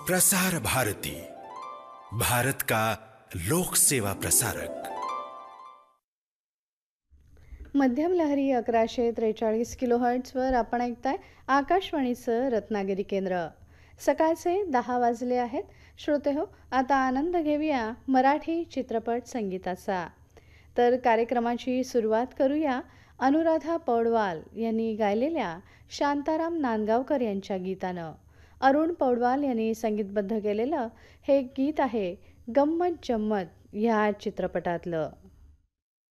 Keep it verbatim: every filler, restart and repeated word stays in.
प्रसार भारती, भारत का लोक सेवा प्रसारक। मध्यम लहरी अकराशे त्रेचाळीस किलोहर्ट्झवर आपण ऐकताय आकाशवाणीचं रत्नागिरी केंद्र। सकाळचे दहा वाजले आहेत। श्रोते हो, आता आनंद घेऊया मराठी चित्रपट संगीताचा। तर कार्यक्रमाची सुरुवात करूया अनुराधा पौडवाल यांनी गायलेल्या शांताराम नांदगावकर यांच्या गीतानं। अरुण पौडवाल यांनी संगीतबद्ध केलेलं हे गीत आहे गंमत जम्मत ह्या चित्रपटातलं।